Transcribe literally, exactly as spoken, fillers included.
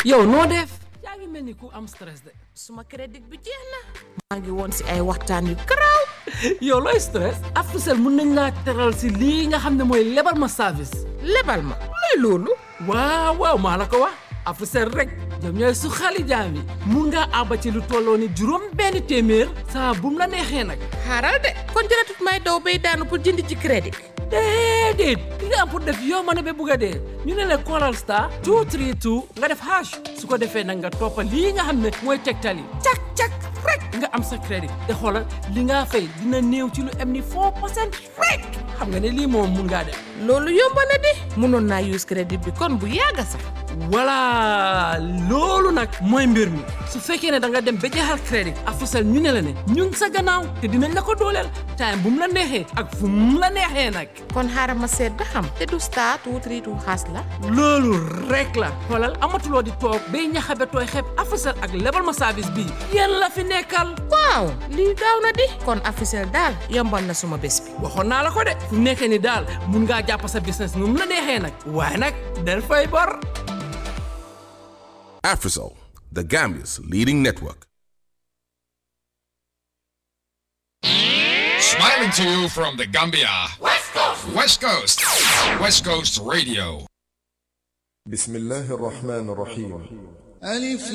yow noo def yaa ngi mel ni ku am stress de suma crédit bi jeex na maa ngi woon si ay waxtaan yu garaaw yow looy stress Africell mun nañ laa teral si lii nga xam ne mooy lebal ma service lebal ma luy loolu waaw waaw maa la ko wax Africell rek ñoom ñooy su xali jaam yi mun ngaa àbba ci lu tolloo ni juróom benn téeméer saa bu mu la neexee nag xaaral de kon jëratut may daw bay daanu pour jënd ci crédit déedéet li nga am pour def yow ma ne ba bugg a dee ñu ne la callal star two three two nga def hash su ko defee nag nga toppa lii nga xam ne mooy tegtal yi cak cak rek nga am sa crédit te xoolal li nga fay dina néew ci lu am ni four percent rek xam nga ne lii moom mun ngaa def loolu yomb na di mënoon naa use crédit bi kon bu yàgga sax voilà loolu nag mooy mbir mi su fekkee ne da nga dem ba jeexal crédit Africell ñu ne la ne ñu ngi sa gannaaw te dinañ la ko dooleel time bu mu la neexee ak fu mu la neexee nag kon xaaral ma seet ba xam te du star two three two xaas la loolu rek la xoolal amatuloo di toog bay ñaxabe tooy xeeb Africell ak lebal ma service bii yéen la fi nekkal waaw lii gaaw na di kon Africell daal yombal na suma bés bi waxoon naa la ko de fu nekkee ni daal mun ngaa jàpp sa business nu mu la neexee nag waaye nag del fay bor Africell, the Gambia's leading network. Smiling to you from the Gambia. West Coast. West Coast. West Coast Radio. بسم الله الرحمن الرحيم. ألف